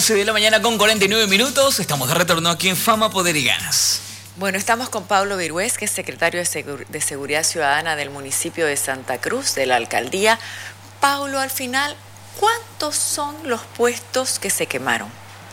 11 de la mañana con 49 minutos. Estamos de retorno aquí en Fama, Poder y Ganas. Bueno, estamos con Pablo Virués, que es secretario de Seguridad Ciudadana del municipio de Santa Cruz, de la alcaldía. Pablo, al final, ¿cuántos son los puestos que se quemaron?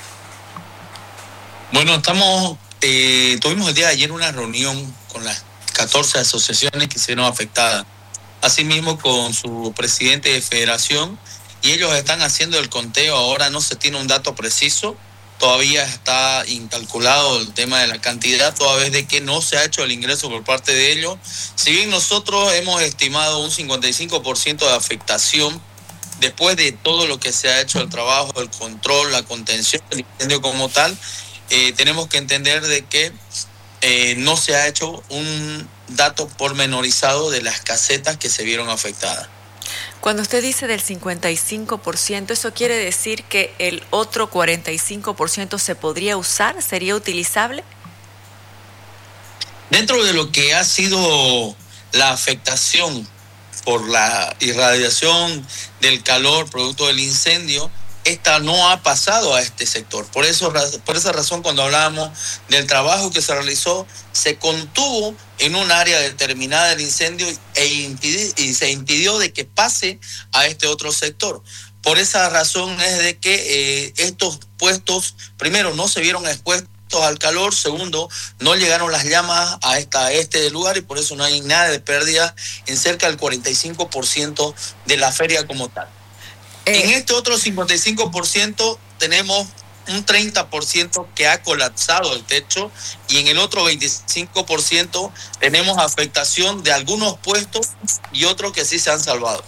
Bueno, tuvimos el día de ayer una reunión con las 14 asociaciones que se vieron afectadas, asimismo con su presidente de federación, y ellos están haciendo el conteo. Ahora no se tiene un dato preciso, todavía está incalculado el tema de la cantidad, toda vez de que no se ha hecho el ingreso por parte de ellos. Si bien nosotros hemos estimado un 55% de afectación, después de todo lo que se ha hecho, el trabajo, el control, la contención del incendio como tal, tenemos que entender de que no se ha hecho un dato pormenorizado de las casetas que se vieron afectadas. Cuando usted dice del 55%, ¿eso quiere decir que el otro 45% se podría usar? ¿Sería utilizable? Dentro de lo que ha sido la afectación por la irradiación del calor producto del incendio, esta no ha pasado a este sector. Por esa razón, cuando hablábamos del trabajo que se realizó, se contuvo en un área determinada del incendio y se impidió de que pase a este otro sector. Por esa razón es de que estos puestos, primero, no se vieron expuestos al calor, segundo, no llegaron las llamas a este lugar, y por eso no hay nada de pérdida en cerca del 45% de la feria como tal. En este otro 55% tenemos un 30% que ha colapsado el techo, y en el otro 25% tenemos afectación de algunos puestos y otros que sí se han salvado.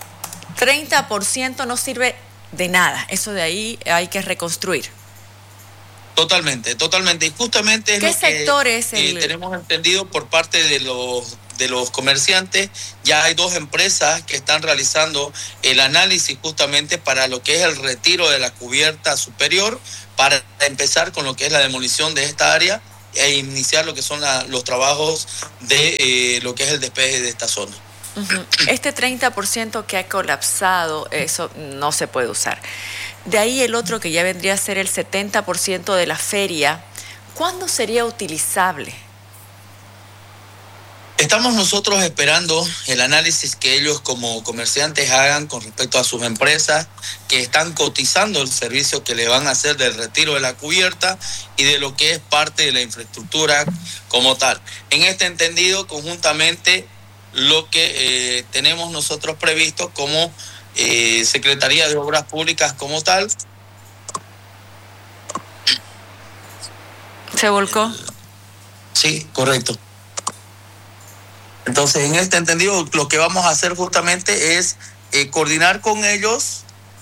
30% no sirve de nada, eso de ahí hay que reconstruir. Totalmente. Y justamente es ¿qué lo sector que es el... tenemos entendido por parte de los comerciantes. Ya hay 2 empresas que están realizando el análisis justamente para lo que es el retiro de la cubierta superior, para empezar con lo que es la demolición de esta área e iniciar lo que son los trabajos de lo que es el despeje de esta zona. Este 30% que ha colapsado, eso no se puede usar. De ahí el otro, que ya vendría a ser el 70% de la feria, ¿cuándo sería utilizable? Estamos nosotros esperando el análisis que ellos como comerciantes hagan con respecto a sus empresas que están cotizando el servicio que le van a hacer del retiro de la cubierta y de lo que es parte de la infraestructura como tal. En este entendido, conjuntamente, lo que tenemos nosotros previsto como Secretaría de Obras Públicas como tal. ¿Se volcó? Sí, correcto. Entonces, en este entendido, lo que vamos a hacer justamente es coordinar con ellos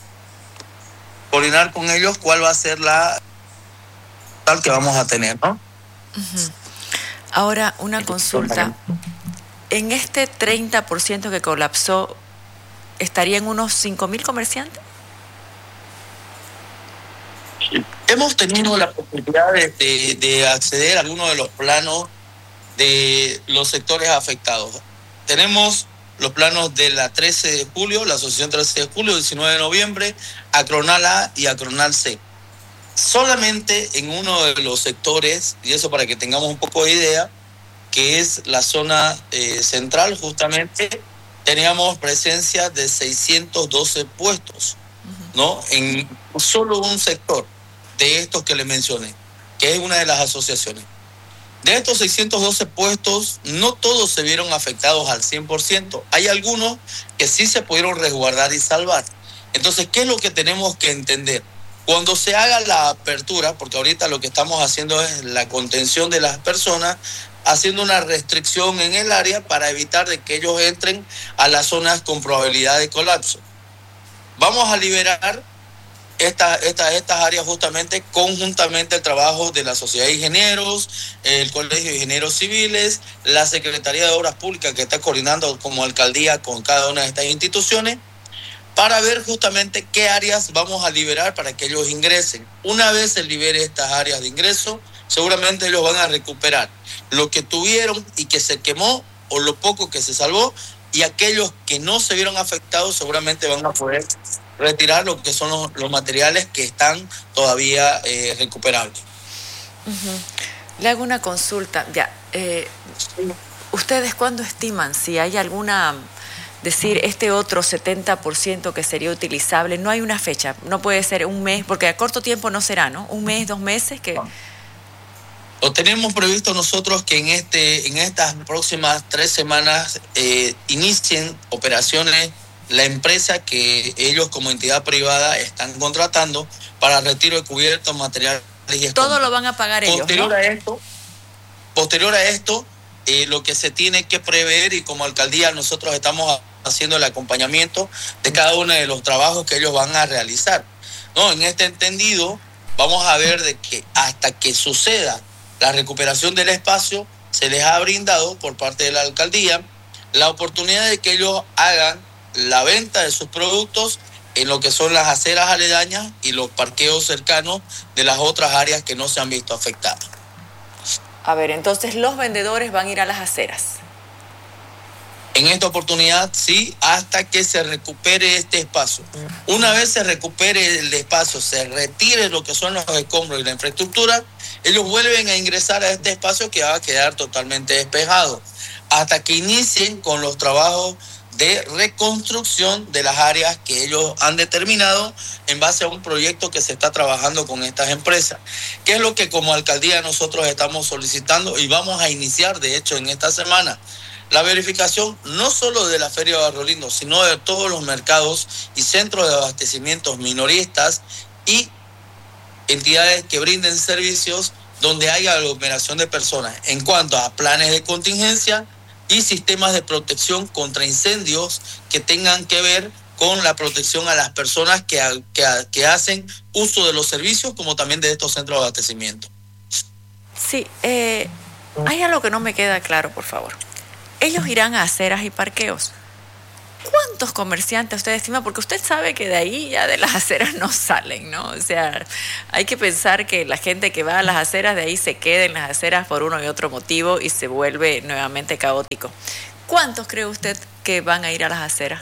cuál va a ser la tal que vamos a tener, ¿no? Ahora, una consulta. En este 30% que colapsó, ¿estarían unos 5.000 comerciantes? Hemos tenido la posibilidad de acceder a algunos de los planos de los sectores afectados. Tenemos los planos de la 13 de julio, la asociación 13 de julio, 19 de noviembre, Acronal A y Acronal C. Solamente en uno de los sectores, y eso para que tengamos un poco de idea, que es la zona central, justamente, teníamos presencia de 612 puestos, ¿no? En solo un sector de estos que les mencioné, que es una de las asociaciones. De estos 612 puestos, no todos se vieron afectados al 100%. Hay algunos que sí se pudieron resguardar y salvar. Entonces, ¿qué es lo que tenemos que entender? Cuando se haga la apertura, porque ahorita lo que estamos haciendo es la contención de las personas, haciendo una restricción en el área para evitar de que ellos entren a las zonas con probabilidad de colapso. Vamos a liberar estas áreas justamente conjuntamente el trabajo de la Sociedad de Ingenieros, el Colegio de Ingenieros Civiles, la Secretaría de Obras Públicas, que está coordinando como alcaldía con cada una de estas instituciones, para ver justamente qué áreas vamos a liberar para que ellos ingresen. Una vez se libere estas áreas de ingreso, seguramente ellos van a recuperar lo que tuvieron y que se quemó, o lo poco que se salvó, y aquellos que no se vieron afectados seguramente van a poder retirar lo que son los materiales que están todavía recuperables. Le hago una consulta. Ya, ¿ustedes cuándo estiman si hay alguna, decir, este otro 70% que sería utilizable? No hay una fecha, no puede ser un mes, porque a corto tiempo no será, ¿no? Un mes, 2 meses, que... Lo tenemos previsto nosotros que en estas próximas 3 semanas inicien operaciones la empresa que ellos como entidad privada están contratando para retiro de cubiertos, materiales y escombros. Todo lo van a pagar ellos, ¿no? Posterior a esto, lo que se tiene que prever, y como alcaldía nosotros estamos haciendo el acompañamiento de cada uno de los trabajos que ellos van a realizar. No, en este entendido, vamos a ver de que hasta que suceda la recuperación del espacio, se les ha brindado por parte de la alcaldía la oportunidad de que ellos hagan la venta de sus productos en lo que son las aceras aledañas y los parqueos cercanos de las otras áreas que no se han visto afectadas. A ver, entonces los vendedores van a ir a las aceras. En esta oportunidad sí, hasta que se recupere este espacio. Una vez se recupere el espacio, se retire lo que son los escombros y la infraestructura, ellos vuelven a ingresar a este espacio que va a quedar totalmente despejado, hasta que inicien con los trabajos de reconstrucción de las áreas que ellos han determinado en base a un proyecto que se está trabajando con estas empresas, que es lo que como alcaldía nosotros estamos solicitando y vamos a iniciar, de hecho, en esta semana, la verificación no solo de la Feria de Barrio Lindo, sino de todos los mercados y centros de abastecimientos minoristas y entidades que brinden servicios donde haya aglomeración de personas en cuanto a planes de contingencia y sistemas de protección contra incendios que tengan que ver con la protección a las personas que hacen uso de los servicios, como también de estos centros de abastecimiento. Sí, hay algo que no me queda claro, por favor. Ellos irán a aceras y parqueos. ¿Cuántos comerciantes usted estima? Porque usted sabe que de ahí ya de las aceras no salen, ¿no? O sea, hay que pensar que la gente que va a las aceras de ahí se queda en las aceras por uno y otro motivo y se vuelve nuevamente caótico. ¿Cuántos cree usted que van a ir a las aceras?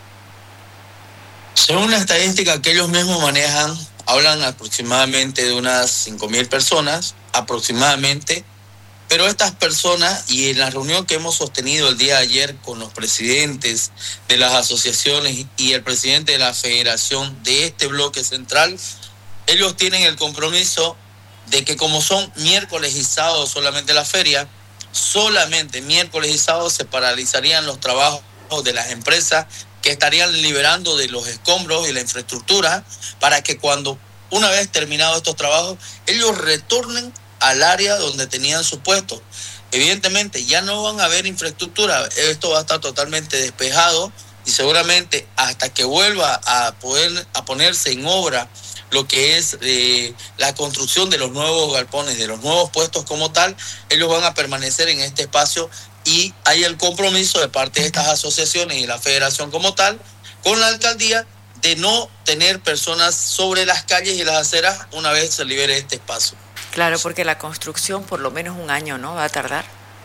Según la estadística que ellos mismos manejan, hablan aproximadamente de unas 5,000 personas, aproximadamente. Pero estas personas, y en la reunión que hemos sostenido el día de ayer con los presidentes de las asociaciones y el presidente de la federación de este bloque central, ellos tienen el compromiso de que como son miércoles y sábados solamente la feria, solamente miércoles y sábados se paralizarían los trabajos de las empresas que estarían liberando de los escombros y la infraestructura para que cuando, una vez terminados estos trabajos, ellos retornen al área donde tenían su puesto. Evidentemente ya no van a haber infraestructura, esto va a estar totalmente despejado y seguramente hasta que vuelva a ponerse en obra lo que es la construcción de los nuevos galpones, de los nuevos puestos como tal, ellos van a permanecer en este espacio y hay el compromiso de parte de estas asociaciones y la federación como tal con la alcaldía de no tener personas sobre las calles y las aceras una vez se libere este espacio. Claro, porque la construcción por lo menos 1 año, ¿no? Va a tardar.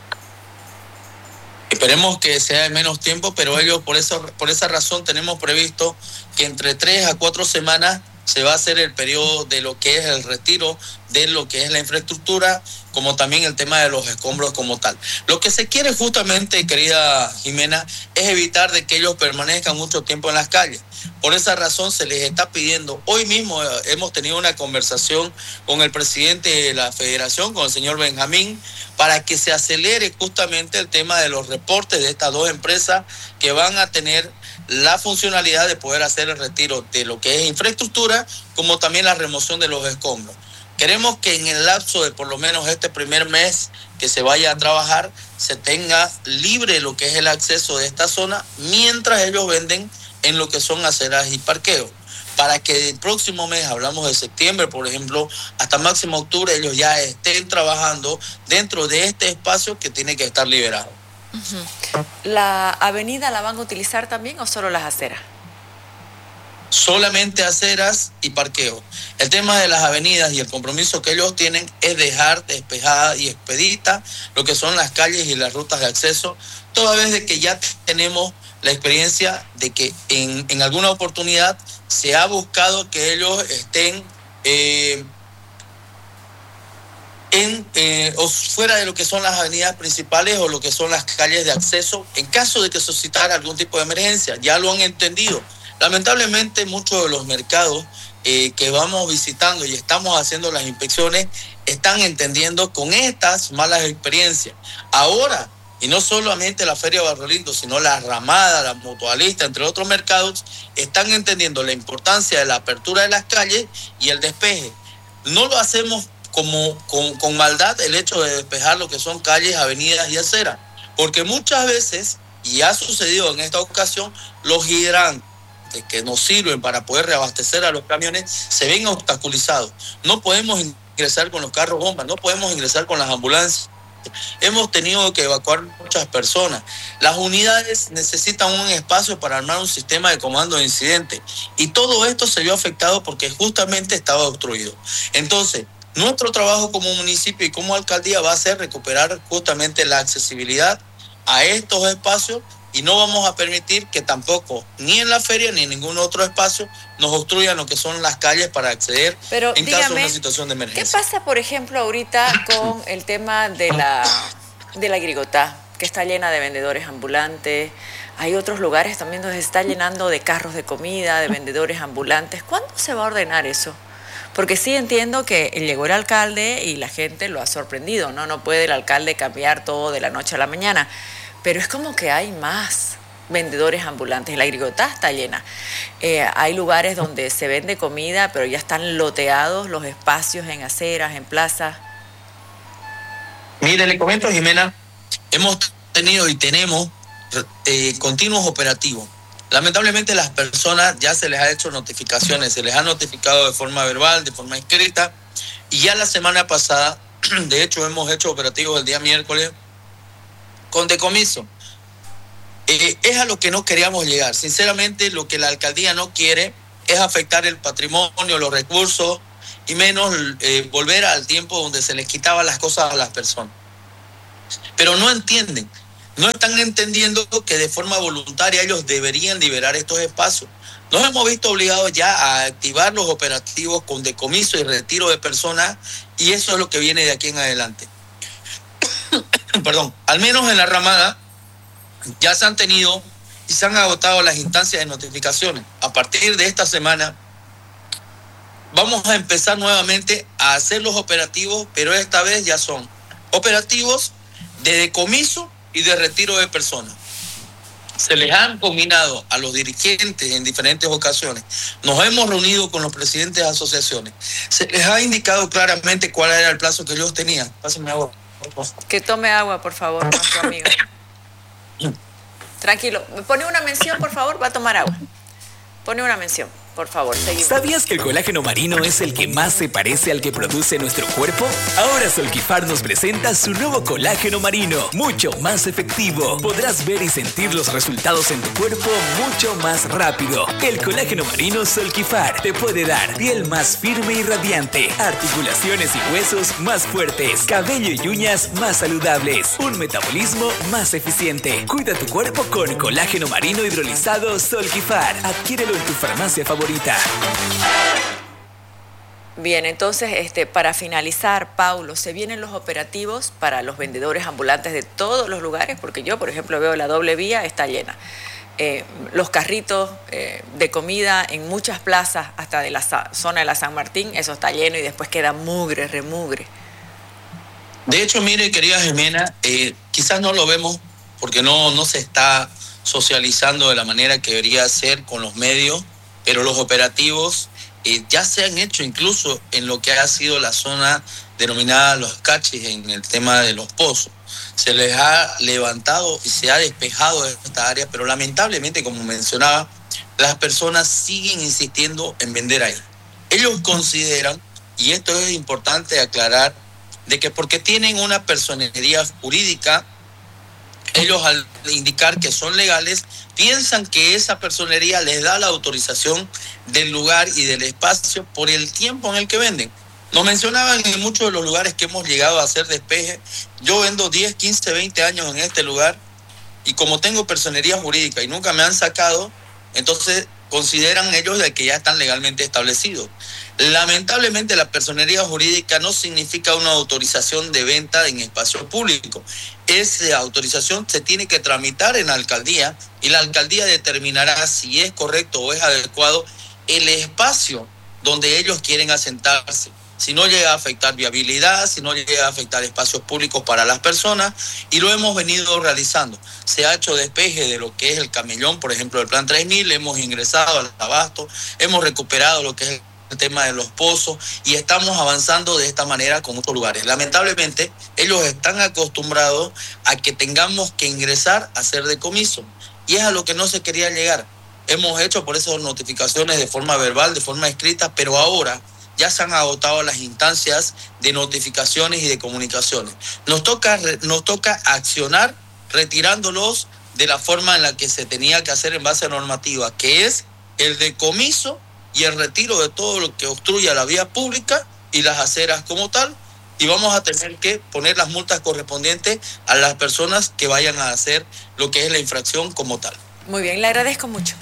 Esperemos que sea en menos tiempo, pero ellos por esa razón tenemos previsto que entre 3 a 4 semanas se va a hacer el periodo de lo que es el retiro de lo que es la infraestructura, como también el tema de los escombros como tal. Lo que se quiere justamente, querida Jimena, es evitar de que ellos permanezcan mucho tiempo en las calles. Por esa razón se les está pidiendo, hoy mismo hemos tenido una conversación con el presidente de la federación, con el señor Benjamín, para que se acelere justamente el tema de los reportes de estas 2 empresas que van a tener la funcionalidad de poder hacer el retiro de lo que es infraestructura, como también la remoción de los escombros. Queremos que en el lapso de por lo menos este primer mes que se vaya a trabajar, se tenga libre lo que es el acceso de esta zona, mientras ellos venden en lo que son aceras y parqueos. Para que el próximo mes, hablamos de septiembre, por ejemplo, hasta máximo octubre, ellos ya estén trabajando dentro de este espacio que tiene que estar liberado. ¿La avenida la van a utilizar también o solo las aceras? Solamente aceras y parqueos. El tema de las avenidas y el compromiso que ellos tienen es dejar despejada y expedita lo que son las calles y las rutas de acceso, toda vez de que ya tenemos la experiencia de que en alguna oportunidad se ha buscado que ellos estén o fuera de lo que son las avenidas principales o lo que son las calles de acceso en caso de que suscitara algún tipo de emergencia. Ya lo han entendido. Lamentablemente muchos de los mercados que vamos visitando y estamos haciendo las inspecciones están entendiendo con estas malas experiencias. Ahora, y no solamente la Feria Barrio Lindo, sino la Ramada, la Mutualista, entre otros mercados, están entendiendo la importancia de la apertura de las calles y el despeje. No lo hacemos con maldad el hecho de despejar lo que son calles, avenidas y aceras, porque muchas veces, y ha sucedido en esta ocasión, los hidrantes que nos sirven para poder reabastecer a los camiones se ven obstaculizados. No podemos ingresar con los carros bombas, no podemos ingresar con las ambulancias. Hemos tenido que evacuar muchas personas. Las unidades necesitan un espacio para armar un sistema de comando de incidente y todo esto se vio afectado porque justamente estaba obstruido. Entonces, nuestro trabajo como municipio y como alcaldía va a ser recuperar justamente la accesibilidad a estos espacios y no vamos a permitir que tampoco ni en la feria ni en ningún otro espacio nos obstruyan lo que son las calles para acceder. Pero en dígame, caso de una situación de emergencia. ¿Qué pasa, por ejemplo, ahorita con el tema de la Grigotá, que está llena de vendedores ambulantes? Hay otros lugares también donde se está llenando de carros de comida, de vendedores ambulantes. ¿Cuándo se va a ordenar eso? Porque sí entiendo que llegó el alcalde y la gente lo ha sorprendido, ¿no? No puede el alcalde cambiar todo de la noche a la mañana. Pero es como que hay más vendedores ambulantes. La Grigotá está llena. Hay lugares donde se vende comida, pero ya están loteados los espacios en aceras, en plazas. Mire, le comento, Jimena, hemos tenido y tenemos continuos operativos. Lamentablemente las personas ya se les ha hecho notificaciones, se les ha notificado de forma verbal, de forma escrita, y ya la semana pasada, de hecho hemos hecho operativos el día miércoles con decomiso. Es a lo que no queríamos llegar. Sinceramente, lo que la alcaldía no quiere es afectar el patrimonio, los recursos, y menos volver al tiempo donde se les quitaban las cosas a las personas. Pero no entienden. No están entendiendo que de forma voluntaria ellos deberían liberar estos espacios. Nos hemos visto obligados ya a activar los operativos con decomiso y retiro de personas, y eso es lo que viene de aquí en adelante. Perdón, al menos en la Ramada ya se han tenido y se han agotado las instancias de notificaciones. A partir de esta semana vamos a empezar nuevamente a hacer los operativos, pero esta vez ya son operativos de decomiso y de retiro de personas. Se les han combinado a los dirigentes en diferentes ocasiones. Nos hemos reunido con los presidentes de asociaciones. Se les ha indicado claramente cuál era el plazo que ellos tenían. Pásame agua. Que tome agua, por favor, nuestro amigo. Tranquilo. ¿Me pone una mención, por favor? Va a tomar agua. Pone una mención. Por favor, seguimos. ¿Sabías que el colágeno marino es el que más se parece al que produce nuestro cuerpo? Ahora Solquifar nos presenta su nuevo colágeno marino, mucho más efectivo. Podrás ver y sentir los resultados en tu cuerpo mucho más rápido. El colágeno marino Solquifar te puede dar piel más firme y radiante, articulaciones y huesos más fuertes, cabello y uñas más saludables, un metabolismo más eficiente. Cuida tu cuerpo con colágeno marino hidrolizado Solquifar. Adquiérelo en tu farmacia favorita. Bien, entonces, para finalizar, Paulo, ¿se vienen los operativos para los vendedores ambulantes de todos los lugares? Porque yo, por ejemplo, veo la doble vía, está llena. Los carritos de comida en muchas plazas, hasta de la zona de la San Martín, eso está lleno y después queda mugre, remugre. De hecho, mire, querida Jimena, quizás no lo vemos porque no se está socializando de la manera que debería ser con los medios, pero los operativos ya se han hecho incluso en lo que ha sido la zona denominada Los Cachis, en el tema de los pozos. Se les ha levantado y se ha despejado esta área, pero lamentablemente, como mencionaba, las personas siguen insistiendo en vender ahí. Ellos consideran, y esto es importante aclarar, de que porque tienen una personería jurídica, ellos al indicar que son legales, piensan que esa personería les da la autorización del lugar y del espacio por el tiempo en el que venden. Nos mencionaban en muchos de los lugares que hemos llegado a hacer despeje. Yo vendo 10, 15, 20 años en este lugar y como tengo personería jurídica y nunca me han sacado, entonces consideran ellos de que ya están legalmente establecidos. Lamentablemente la personería jurídica no significa una autorización de venta en espacio público. Esa autorización se tiene que tramitar en la alcaldía y la alcaldía determinará si es correcto o es adecuado el espacio donde ellos quieren asentarse. Si no llega a afectar viabilidad, si no llega a afectar espacios públicos para las personas, y lo hemos venido realizando. Se ha hecho despeje de lo que es el camellón, por ejemplo, del Plan 3000, hemos ingresado al abasto, hemos recuperado lo que es el tema de los pozos y estamos avanzando de esta manera con otros lugares. Lamentablemente, ellos están acostumbrados a que tengamos que ingresar a hacer decomiso, y es a lo que no se quería llegar. Hemos hecho por eso notificaciones de forma verbal, de forma escrita, pero ahora ya se han agotado las instancias de notificaciones y de comunicaciones. Nos toca accionar retirándolos de la forma en la que se tenía que hacer en base a normativa, que es el decomiso y el retiro de todo lo que obstruya la vía pública y las aceras como tal, y vamos a tener que poner las multas correspondientes a las personas que vayan a hacer lo que es la infracción como tal. Muy bien, le agradezco mucho.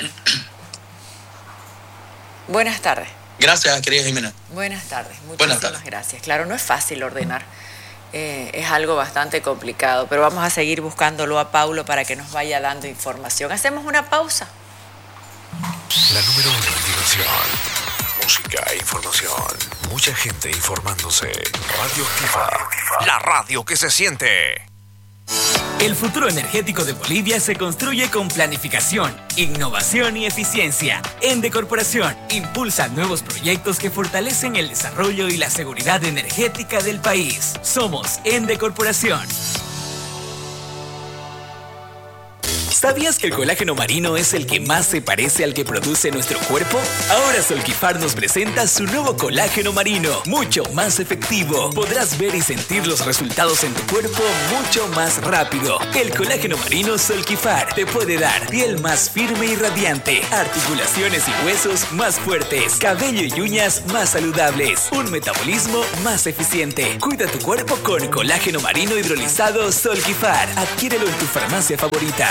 Buenas tardes. Gracias, querida Jimena. Buenas tardes, muchísimas gracias. Claro, no es fácil ordenar, es algo bastante complicado, pero vamos a seguir buscándolo a Paulo para que nos vaya dando información. Hacemos una pausa. La número 1 en diversión, música e información. Mucha gente informándose. Radio Activa, la radio que se siente. El futuro energético de Bolivia se construye con planificación, innovación y eficiencia. Ende Corporación impulsa nuevos proyectos que fortalecen el desarrollo y la seguridad energética del país. Somos Ende Corporación. ¿Sabías que el colágeno marino es el que más se parece al que produce nuestro cuerpo? Ahora Solquifar nos presenta su nuevo colágeno marino, mucho más efectivo. Podrás ver y sentir los resultados en tu cuerpo mucho más rápido. El colágeno marino Solquifar te puede dar piel más firme y radiante, articulaciones y huesos más fuertes, cabello y uñas más saludables, un metabolismo más eficiente. Cuida tu cuerpo con colágeno marino hidrolizado Solquifar. Adquiérelo en tu farmacia favorita.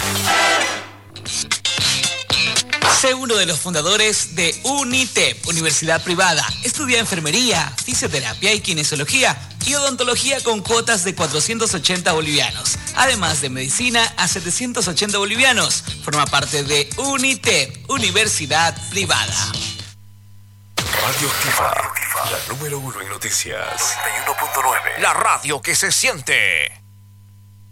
Sé uno de los fundadores de UNITEP, universidad privada. Estudia enfermería, fisioterapia y kinesiología y odontología con cuotas de 480 bolivianos. Además de medicina a 780 bolivianos. Forma parte de UNITEP, universidad privada. Radio Activa, la número 1 en noticias. 91.9, la radio que se siente.